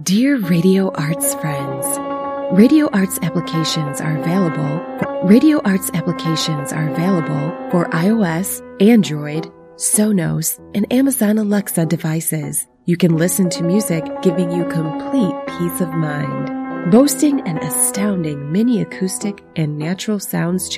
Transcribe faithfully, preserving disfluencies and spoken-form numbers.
Dear Radio Arts friends, Radio Arts applications are available. Radio Arts applications are available for iOS, Android, Sonos, and Amazon Alexa devices. You can listen to music giving you complete peace of mind. Boasting an astounding mini acoustic and natural sounds